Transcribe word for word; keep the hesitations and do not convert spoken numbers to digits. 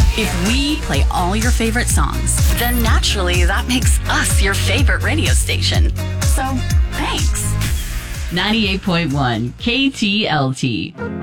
If we play all your favorite songs, then naturally that makes us your favorite radio station. So, thanks. ninety-eight point one K T L T.